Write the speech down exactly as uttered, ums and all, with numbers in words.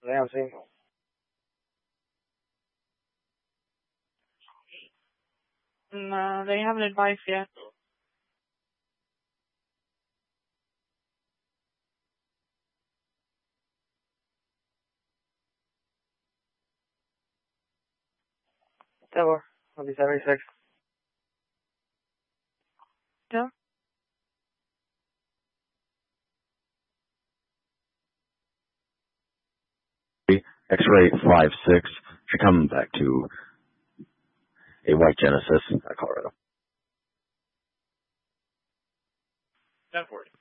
They haven't seen. No, they haven't advised yet. Tower, I'll be seventy-six. Yeah. X-ray five six. You're coming back to a white Genesis in Colorado. ten forty.